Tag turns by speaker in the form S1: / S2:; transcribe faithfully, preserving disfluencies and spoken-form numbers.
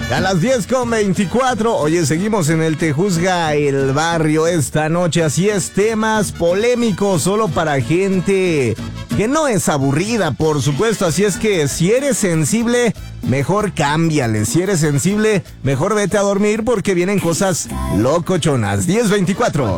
S1: A las diez con veinticuatro, oye, seguimos en el Te Juzga el Barrio esta noche, así es, temas polémicos solo para gente que no es aburrida, por supuesto, así es que si eres sensible, mejor cámbiale, si eres sensible, mejor vete a dormir porque vienen cosas locochonas. diez veinticuatro.